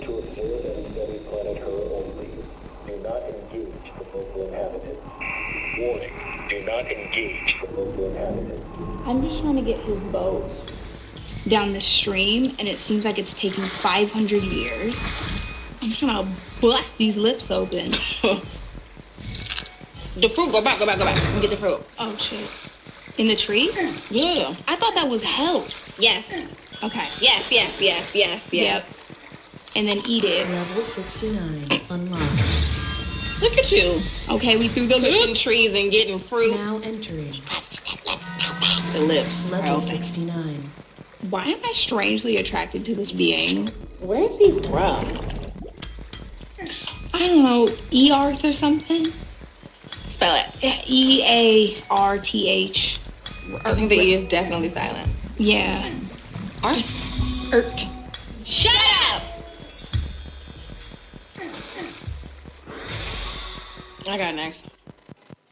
to observe and study planet Her only. Do not engage the local inhabitants. Warning, do not engage the local inhabitants. I'm just trying to get his boat down the stream, and it seems like it's taking 500 years. I'm trying to bust these lips open. The fruit, go back. Let me get the fruit. Oh, shit. In the tree? Yeah. I thought that was help. Yes. Okay. Yes. Yep. And then eat it. Level 69 unlocked. Look at you. Okay, we threw the Pushing lips. trees and getting fruit. Now entering The lips. level Okay. 69. Why am I strangely attracted to this being? Where is he from? I don't know, Earth or something? Spell it. Earth. I think the E is definitely silent. Yeah. Arth. Ert. Shut up! I got next.